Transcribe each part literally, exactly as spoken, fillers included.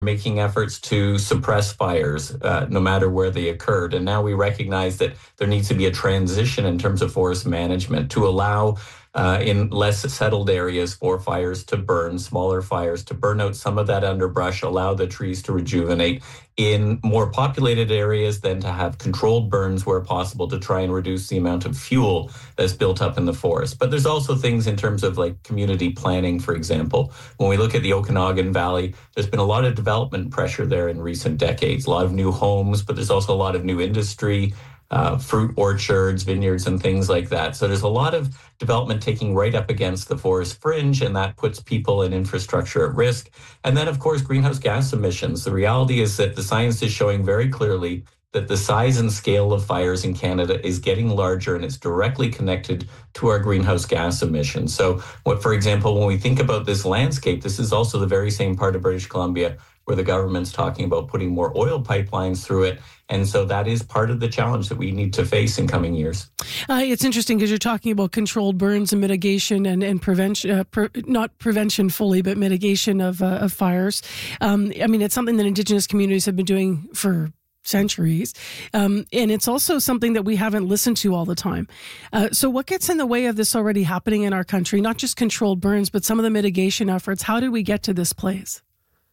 making efforts to suppress fires, uh, no matter where they occurred. And now we recognize that there needs to be a transition in terms of forest management to allow uh, in less settled areas for fires to burn, smaller fires, to burn out some of that underbrush, allow the trees to rejuvenate in more populated areas, than to have controlled burns where possible to try and reduce the amount of fuel that's built up in the forest. But there's also things in terms of like community planning, for example. When we look at the Okanagan Valley, there's been a lot of development pressure there in recent decades, a lot of new homes, but there's also a lot of new industry, uh, fruit orchards, vineyards, and things like that. So there's a lot of development taking right up against the forest fringe, and that puts people and infrastructure at risk. And then, of course, greenhouse gas emissions. The reality is that the science is showing very clearly that the size and scale of fires in Canada is getting larger, and it's directly connected to our greenhouse gas emissions. So, what, for example, when we think about this landscape, this is also the very same part of British Columbia where the government's talking about putting more oil pipelines through it. And so that is part of the challenge that we need to face in coming years. Uh, it's interesting because you're talking about controlled burns and mitigation and, and prevention, uh, pre- not prevention fully, but mitigation of, uh, of fires. Um, I mean, it's something that Indigenous communities have been doing for centuries. Um, and it's also something that we haven't listened to all the time. Uh, so what gets in the way of this already happening in our country, not just controlled burns, but some of the mitigation efforts? How did we get to this place?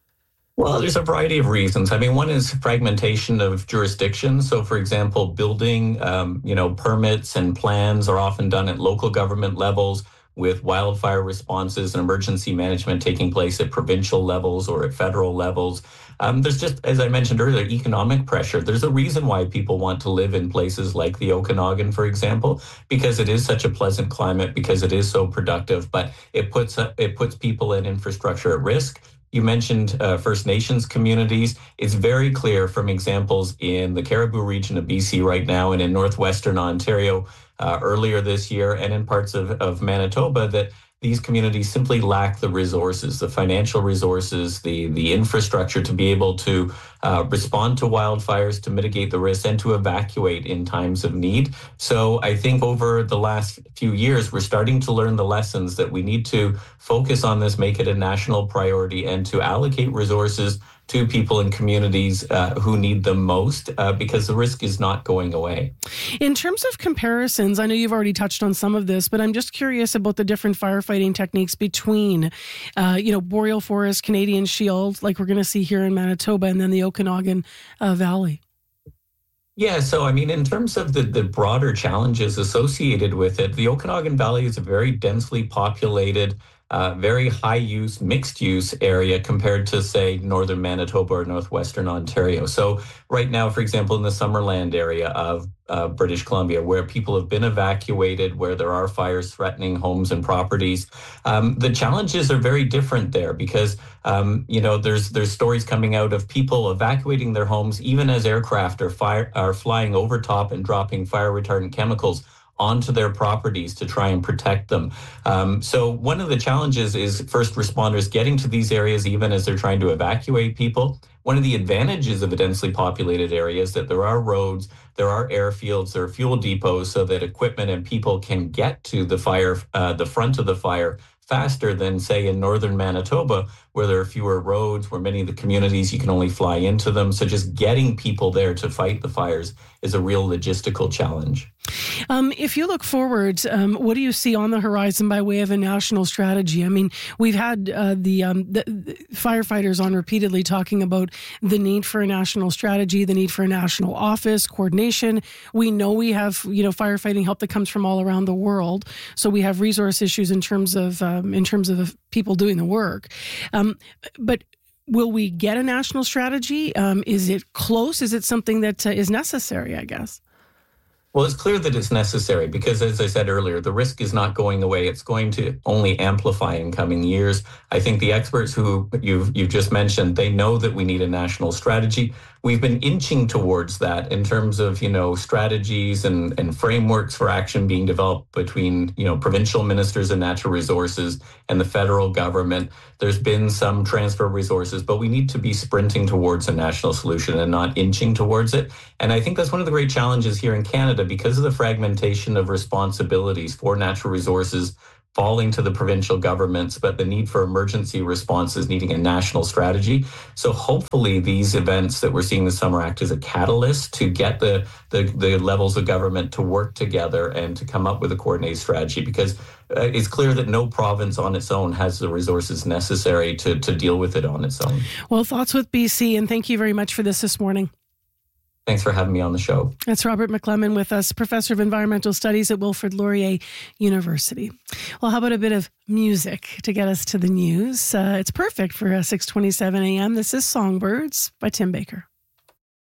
Well, there's a variety of reasons. I mean, one is fragmentation of jurisdiction. So, for example, building, um, you know, permits and plans are often done at local government levels, with wildfire responses and emergency management taking place at provincial levels or at federal levels. Um, there's just, as I mentioned earlier, economic pressure. There's a reason why people want to live in places like the Okanagan, for example, because it is such a pleasant climate, because it is so productive, but it puts uh, it puts people and infrastructure at risk. You mentioned uh, First Nations communities. It's very clear from examples in the Cariboo region of B C right now and in northwestern Ontario uh, earlier this year, and in parts of, of Manitoba, that these communities simply lack the resources, the financial resources, the, the infrastructure to be able to uh, respond to wildfires, to mitigate the risks, and to evacuate in times of need. So I think over the last few years, we're starting to learn the lessons that we need to focus on this, make it a national priority, and to allocate resources to people and communities uh, who need them most, uh, because the risk is not going away. In terms of comparisons, I know you've already touched on some of this, but I'm just curious about the different firefighting techniques between, uh, you know, boreal forest, Canadian shield, like we're going to see here in Manitoba, and then the Okanagan uh, Valley. Yeah, so I mean, in terms of the, the broader challenges associated with it, the Okanagan Valley is a very densely populated, Uh, very high-use, mixed-use area compared to, say, northern Manitoba or northwestern Ontario. So right now, for example, in the Summerland area of uh, British Columbia, where people have been evacuated, where there are fires threatening homes and properties, um, the challenges are very different there because, um, you know, there's there's stories coming out of people evacuating their homes even as aircraft are, fire, are flying over top and dropping fire-retardant chemicals onto their properties to try and protect them. Um, so one of the challenges is first responders getting to these areas even as they're trying to evacuate people. One of the advantages of a densely populated area is that there are roads, there are airfields, there are fuel depots so that equipment and people can get to the fire, uh, the front of the fire faster than, say, in northern Manitoba, where there are fewer roads, where many of the communities you can only fly into them. So just getting people there to fight the fires is a real logistical challenge. Um, if you look forward, um, what do you see on the horizon by way of a national strategy? I mean, we've had uh, the, um, the, the firefighters on repeatedly talking about the need for a national strategy, the need for a national office, coordination. We know we have, you know, firefighting help that comes from all around the world. So we have resource issues in terms of um, in terms of people doing the work. Um, but will we get a national strategy? Um, is it close? Is it something that uh, is necessary, I guess? Well, it's clear that it's necessary because, as I said earlier, the risk is not going away. It's going to only amplify in coming years. I think the experts who you've, you've just mentioned, they know that we need a national strategy. We've been inching towards that in terms of, you know, strategies and, and frameworks for action being developed between, you know, provincial ministers of natural resources and the federal government. There's been some transfer of resources, but we need to be sprinting towards a national solution and not inching towards it. And I think that's one of the great challenges here in Canada because of the fragmentation of responsibilities for natural resources falling to the provincial governments, but the need for emergency responses needing a national strategy. So hopefully these events that we're seeing this summer act as a catalyst to get the, the, the levels of government to work together and to come up with a coordinated strategy, because uh, it's clear that no province on its own has the resources necessary to, to deal with it on its own. Well, thoughts with B C, and thank you very much for this this morning. Thanks for having me on the show. That's Robert McLeman with us, Professor of Environmental Studies at Wilfrid Laurier University. Well, how about a bit of music to get us to the news? Uh, it's perfect for uh, six twenty-seven a.m. This is Songbirds by Tim Baker.